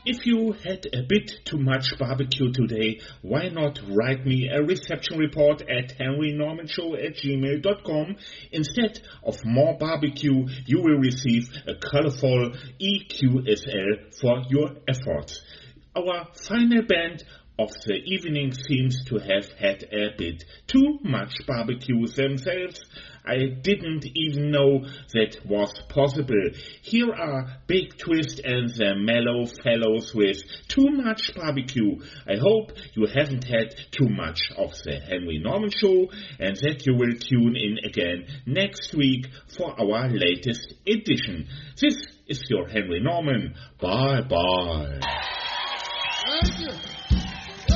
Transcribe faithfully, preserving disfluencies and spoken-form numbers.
If you had a bit too much barbecue today, why not write me a reception report at henry norman show at gmail dot com. Instead of more barbecue, you will receive a colorful E Q S L for your efforts. Our final band of the evening seems to have had a bit too much barbecue themselves. I didn't even know that was possible. Here are Big Twist and the Mellow Fellows with Too Much Barbecue. I hope you haven't had too much of the Henry Norman Show and that you will tune in again next week for our latest edition. This is your Henry Norman. Bye bye. Thank you.